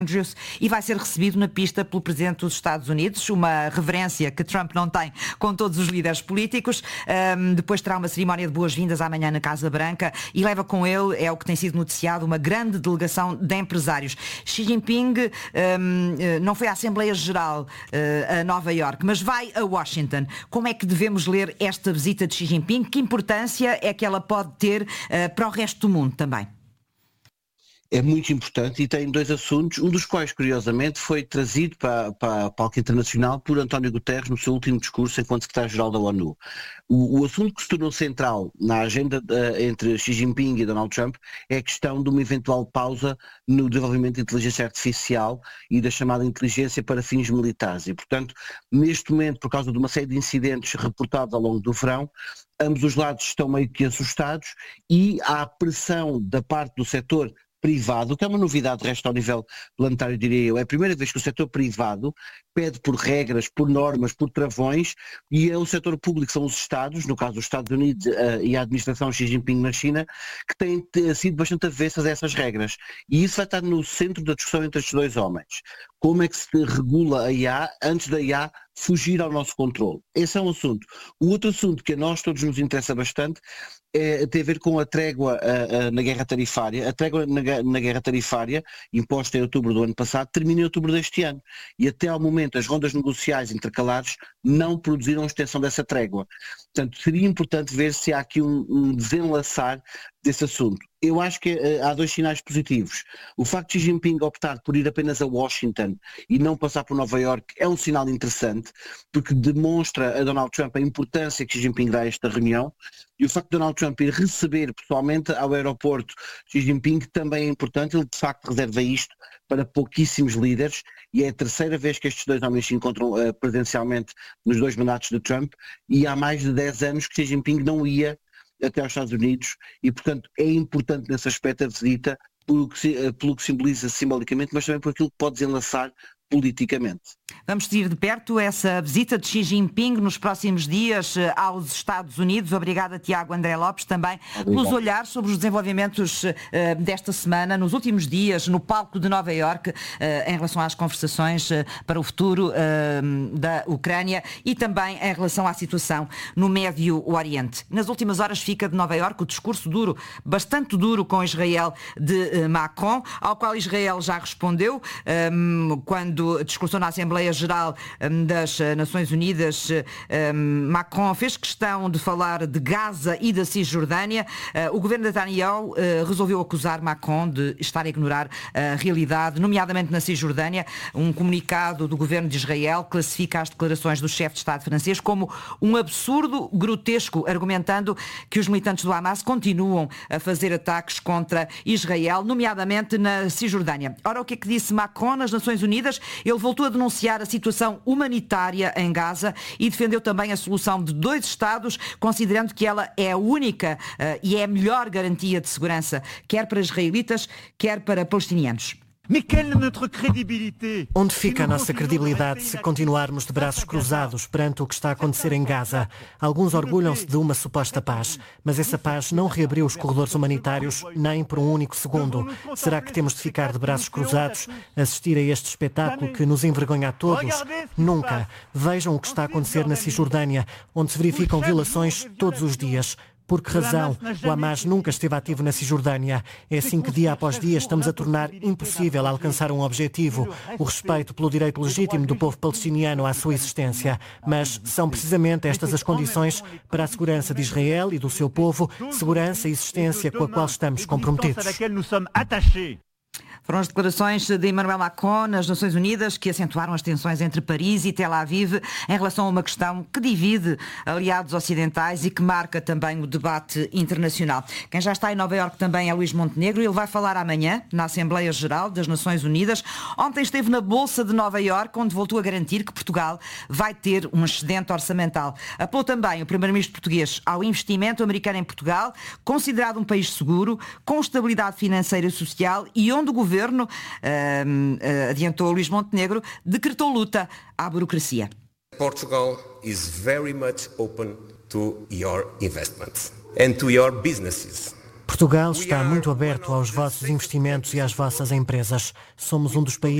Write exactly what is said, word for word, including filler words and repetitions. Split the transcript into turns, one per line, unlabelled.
Andrews e vai ser recebido na pista pelo Presidente dos Estados Unidos, uma reverência que Trump não tem com todos os líderes políticos. Um, depois terá uma cerimónia de boas-vindas amanhã na Casa Branca e leva com ele, é o que tem sido noticiado, uma grande delegação de empresários. Xi Jinping um, não foi à Assembleia Geral uh, a Nova Iorque, mas vai a Washington. Como é que devemos ler esta visita de Xi Jinping? Que importância é que ela pode ter uh, para o resto do mundo também?
É muito importante e tem dois assuntos, um dos quais, curiosamente, foi trazido para, para a palco internacional por António Guterres no seu último discurso enquanto secretário-geral da ONU. O, o assunto que se tornou central na agenda uh, entre Xi Jinping e Donald Trump é a questão de uma eventual pausa no desenvolvimento de inteligência artificial e da chamada inteligência para fins militares. E, portanto, neste momento, por causa de uma série de incidentes reportados ao longo do verão, ambos os lados estão meio que assustados e há pressão da parte do setor privado, que é uma novidade, resta ao nível planetário, diria eu. É a primeira vez que o setor privado pede por regras, por normas, por travões, e é o setor público, são os Estados, no caso dos Estados Unidos uh, e a administração Xi Jinping na China, que têm sido bastante avessas a essas regras. E isso vai estar no centro da discussão entre estes dois homens. Como é que se regula a I A antes da I A fugir ao nosso controle? Esse é um assunto. O outro assunto que a nós todos nos interessa bastante é, tem a ver com a trégua uh, uh, na guerra tarifária. A trégua na, na guerra tarifária, imposta em outubro do ano passado, termina em outubro deste ano. E até ao momento as rondas negociais intercalares não produziram extensão dessa trégua. Portanto, seria importante ver se há aqui um, um desenlaçar desse assunto. Eu acho que uh, há dois sinais positivos. O facto de Xi Jinping optar por ir apenas a Washington e não passar por Nova Iorque é um sinal interessante, porque demonstra a Donald Trump a importância que Xi Jinping dá a esta reunião, e o facto de Donald Trump ir receber pessoalmente ao aeroporto Xi Jinping também é importante. Ele de facto reserva isto para pouquíssimos líderes e é a terceira vez que estes dois homens se encontram uh, presencialmente nos dois mandatos de Trump, e há mais de dez anos que Xi Jinping não ia até aos Estados Unidos e, portanto, é importante nesse aspecto a visita pelo que, pelo que simboliza simbolicamente, mas também por aquilo que pode desenlaçar politicamente.
Vamos seguir de perto essa visita de Xi Jinping nos próximos dias aos Estados Unidos. Obrigada, Tiago André Lopes, também Obrigado. pelos olhares sobre os desenvolvimentos uh, desta semana, nos últimos dias, no palco de Nova Iorque, uh, em relação às conversações uh, para o futuro uh, da Ucrânia e também em relação à situação no Médio Oriente. Nas últimas horas fica de Nova Iorque o discurso duro, bastante duro com Israel de uh, Macron, ao qual Israel já respondeu um, quando discursou na Assembleia Geral das Nações Unidas. Macron fez questão de falar de Gaza e da Cisjordânia. O governo de Netanyahu resolveu acusar Macron de estar a ignorar a realidade, nomeadamente na Cisjordânia. Um comunicado do governo de Israel classifica as declarações do chefe de Estado francês como um absurdo grotesco, argumentando que os militantes do Hamas continuam a fazer ataques contra Israel, nomeadamente na Cisjordânia. Ora, o que é que disse Macron nas Nações Unidas? Ele voltou a denunciar a situação humanitária em Gaza e defendeu também a solução de dois Estados, considerando que ela é a única uh, e é a melhor garantia de segurança, quer para israelitas, quer para palestinianos.
Onde fica a nossa credibilidade se continuarmos de braços cruzados perante o que está a acontecer em Gaza? Alguns orgulham-se de uma suposta paz, mas essa paz não reabriu os corredores humanitários nem por um único segundo. Será que temos de ficar de braços cruzados, assistir a este espetáculo que nos envergonha a todos? Nunca. Vejam o que está a acontecer na Cisjordânia, onde se verificam violações todos os dias. Por que razão? O Hamas nunca esteve ativo na Cisjordânia. É assim que dia após dia estamos a tornar impossível alcançar um objetivo, o respeito pelo direito legítimo do povo palestiniano à sua existência. Mas são precisamente estas as condições para a segurança de Israel e do seu povo, segurança e existência com a qual estamos comprometidos.
Foram as declarações de Emmanuel Macron nas Nações Unidas que acentuaram as tensões entre Paris e Tel Aviv em relação a uma questão que divide aliados ocidentais e que marca também o debate internacional. Quem já está em Nova Iorque também é Luís Montenegro. Ele vai falar amanhã na Assembleia Geral das Nações Unidas. Ontem esteve na Bolsa de Nova Iorque, onde voltou a garantir que Portugal vai ter um excedente orçamental. Apelou também o primeiro-ministro português ao investimento americano em Portugal, considerado um país seguro, com estabilidade financeira e social e onde o governo O governo, uh, uh, adiantou Luís Montenegro, decretou luta à burocracia.
Portugal is very much open to your investments and to your businesses.
Portugal está muito aberto aos vossos investimentos e às vossas empresas. Somos um dos países